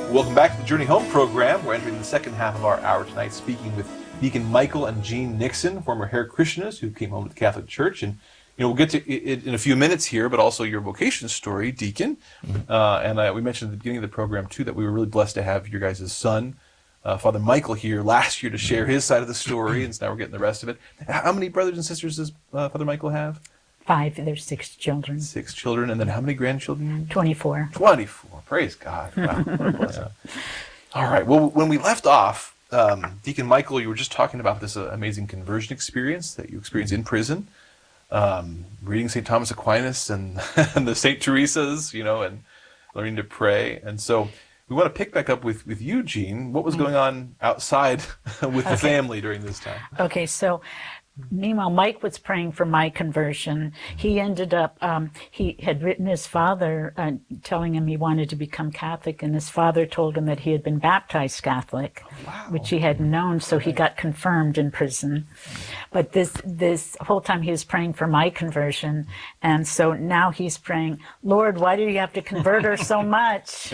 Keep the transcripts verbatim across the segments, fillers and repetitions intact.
Welcome back to the Journey Home program. We're entering the second half of our hour tonight, speaking with Deacon Michael and Jean Nixon, former Hare Krishnas who came home to the Catholic Church. And you know, we'll get to it in a few minutes here, but also your vocation story, Deacon. Mm-hmm. Uh, and uh, we mentioned at the beginning of the program, too, that we were really blessed to have your guys' son, uh, Father Michael, here last year to share his side of the story, and so now we're getting the rest of it. How many brothers and sisters does uh, Father Michael have? Five. There's six children. Six children. And then how many grandchildren? Twenty-four. Twenty-four. Praise God. Wow. What a blessing. All right. Well, when we left off, um, Deacon Michael, you were just talking about this uh, amazing conversion experience that you experienced in prison, um, reading Saint Thomas Aquinas and, and the Saint Teresa's, you know, and learning to pray. And so we want to pick back up with, with you, Jean. What was going on outside with the Okay. family during this time? Okay, so meanwhile, Mike was praying for my conversion. He ended up, um, he had written his father uh, telling him he wanted to become Catholic, and his father told him that he had been baptized Catholic, Oh, wow. which he hadn't known, so he got confirmed in prison. But this this whole time he was praying for my conversion, and so now he's praying, Lord, why do you have to convert her so much?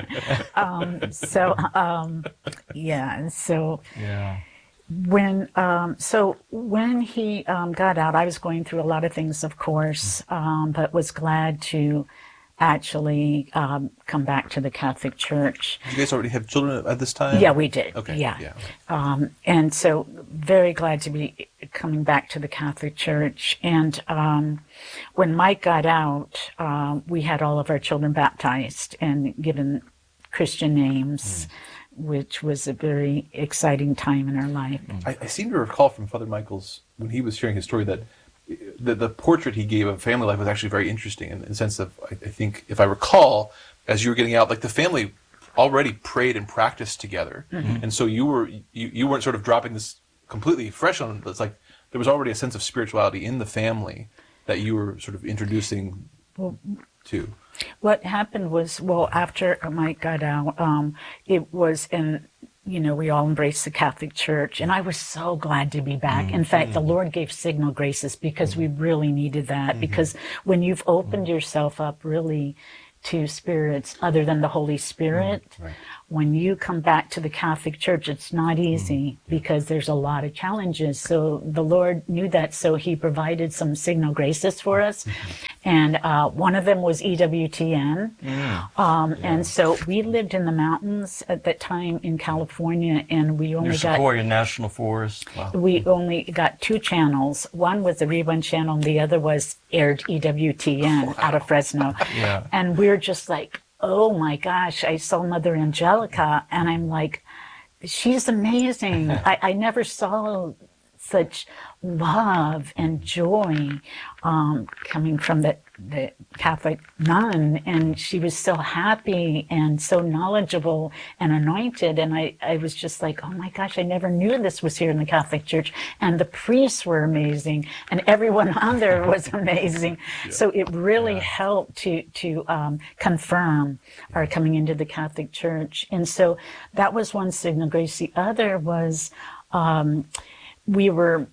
um, so, um, yeah, and so... Yeah. When um, so when he um, got out, I was going through a lot of things, of course, um, but was glad to actually um, come back to the Catholic Church. Did you guys already have children at this time? Yeah, we did. Okay. Yeah, yeah. Um, and so very glad to be coming back to the Catholic Church. And um, when Mike got out, uh, we had all of our children baptized and given Christian names. Mm. Which was a very exciting time in our life. I, I seem to recall from Father Michael's, when he was sharing his story, that the, the portrait he gave of family life was actually very interesting in, in the sense of, I, I think, if I recall, as you were getting out, like the family already prayed and practiced together. Mm-hmm. And so you, were, you, you weren't sort of dropping this completely fresh on, it's like there was already a sense of spirituality in the family that you were sort of introducing well, to. What happened was, well, after Mike got out, um, it was, and, you know, we all embraced the Catholic Church, and I was so glad to be back. Mm-hmm. In fact, the Lord gave signal graces because we really needed that, mm-hmm. because when you've opened mm-hmm. yourself up really to spirits other than the Holy Spirit, mm-hmm. right. when you come back to the Catholic Church, it's not easy mm-hmm. because there's a lot of challenges. So the Lord knew that, so he provided some signal graces for us. Mm-hmm. And uh, one of them was E W T N. Mm. Um, yeah. And so we lived in the mountains at that time in California, and we only Near got... Sequoia National Forest. Wow. We only got two channels. One was the rerun channel, and the other was aired E W T N wow. out of Fresno. Yeah. And we're just like, oh my gosh, I saw Mother Angelica, and I'm like, she's amazing. I, I never saw such love and joy um, coming from the, the Catholic nun, and she was so happy and so knowledgeable and anointed, and I, I was just like, oh my gosh, I never knew this was here in the Catholic Church, and the priests were amazing, and everyone on there was amazing. Yeah. So it really yeah. helped to, to um, confirm our coming into the Catholic Church. And so that was one signal grace. The other was um, we were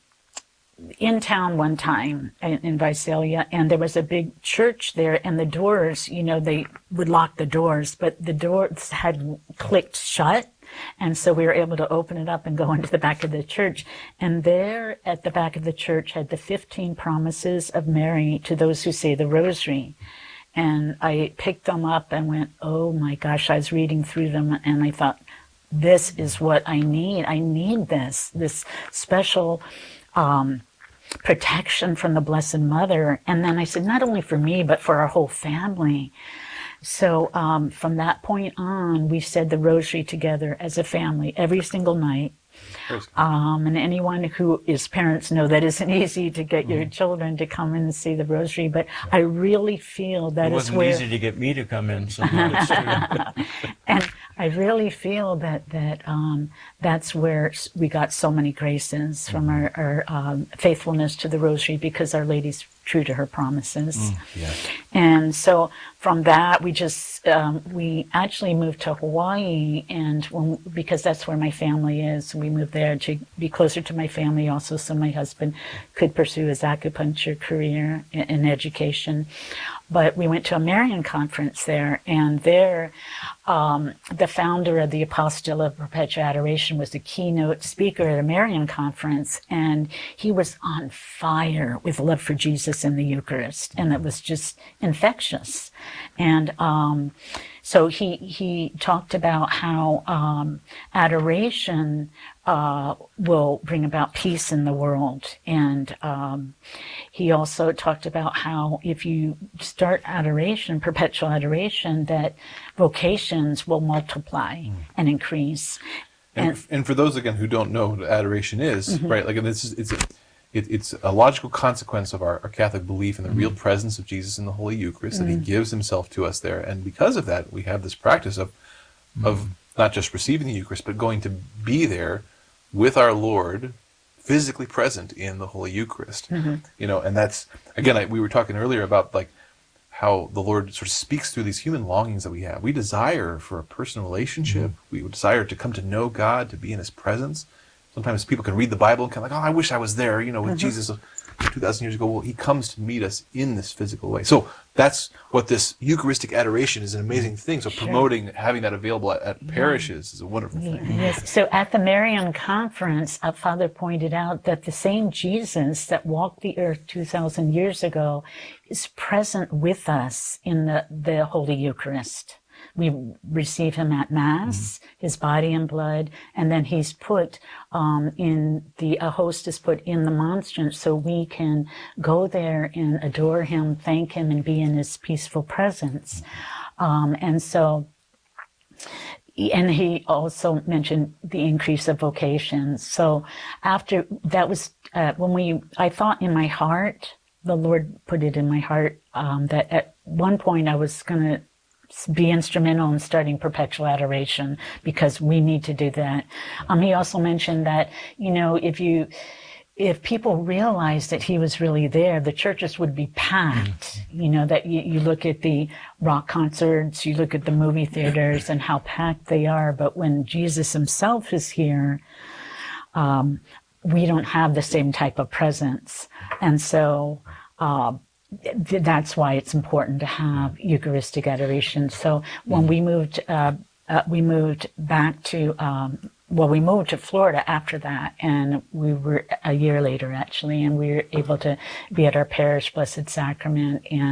in town one time in, in Visalia, and there was a big church there, and the doors, you know, they would lock the doors, but the doors had clicked shut, and so we were able to open it up and go into the back of the church. And there at the back of the church had the fifteen promises of Mary to those who say the rosary. And I picked them up and went, oh my gosh, I was reading through them, and I thought, this is what I need. I need this, this special um, protection from the Blessed Mother. And then I said, not only for me, but for our whole family. So um, from that point on, we said the rosary together as a family every single night. Um, and anyone who is parents know that isn't easy to get mm-hmm. your children to come in and see the rosary, but I really feel that it is wasn't where... easy to get me to come in, so it's true. And I really feel that that um, that's where we got so many graces from our, our um, faithfulness to the rosary, because Our Lady's true to her promises. Mm, yeah. And so from that, we just, um, we actually moved to Hawaii, and when, because that's where my family is, we moved there to be closer to my family also, so my husband could pursue his acupuncture career in, in education. But we went to a Marian conference there, and there, um, the founder of the Apostille of Perpetual Adoration was the keynote speaker at a Marian conference, and he was on fire with love for Jesus in the Eucharist, and it was just infectious. And um, so he he talked about how um, adoration uh, will bring about peace in the world, and um, he also talked about how if you start adoration, perpetual adoration, that vocations will multiply mm. and increase. And, and, and for those again who don't know what adoration is, mm-hmm. right? Like, and this is it's. A, It, it's a logical consequence of our, our Catholic belief in the mm-hmm. real presence of Jesus in the Holy Eucharist, mm-hmm. that he gives himself to us there. And because of that, we have this practice of mm-hmm. of not just receiving the Eucharist, but going to be there with our Lord, physically present in the Holy Eucharist. Mm-hmm. You know, and that's, again, I, we were talking earlier about like how the Lord sort of speaks through these human longings that we have. We desire for a personal relationship. Mm-hmm. We desire to come to know God, to be in his presence. Sometimes people can read the Bible and kind of like, oh, I wish I was there, you know, with mm-hmm. Jesus two thousand years ago. Well, he comes to meet us in this physical way. So that's what this Eucharistic adoration is, an amazing thing. So sure. promoting, having that available at, at parishes is a wonderful thing. Yes. So at the Marian conference, a father pointed out that the same Jesus that walked the earth two thousand years ago is present with us in the, the Holy Eucharist. We receive him at Mass, mm-hmm. his body and blood, and then he's put um, in the, a host is put in the monstrance so we can go there and adore him, thank him, and be in his peaceful presence. Mm-hmm. Um, and so, and he also mentioned the increase of vocations. So after, that was, uh, when we, I thought in my heart, the Lord put it in my heart, um, that at one point I was going to be instrumental in starting perpetual adoration, because we need to do that. Um, he also mentioned that, you know, if you, if people realized that he was really there, the churches would be packed. Mm-hmm. You know, that you, you look at the rock concerts, you look at the movie theaters and how packed they are. But when Jesus himself is here, um, we don't have the same type of presence. And so, uh, that's why it's important to have Eucharistic adoration. So when we moved, uh, uh, we moved back to, um, well, we moved to Florida after that, and we were a year later actually, and we were able to be at our parish Blessed Sacrament and